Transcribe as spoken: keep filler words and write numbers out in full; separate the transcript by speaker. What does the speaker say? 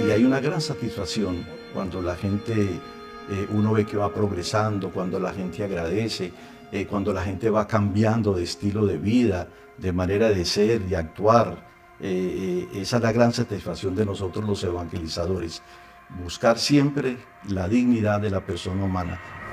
Speaker 1: y hay una gran satisfacción cuando la gente, eh, uno ve que va progresando, cuando la gente agradece, eh, cuando la gente va cambiando de estilo de vida, de manera de ser, de actuar. Eh, eh, esa es la gran satisfacción de nosotros los evangelizadores, buscar siempre la dignidad de la persona humana,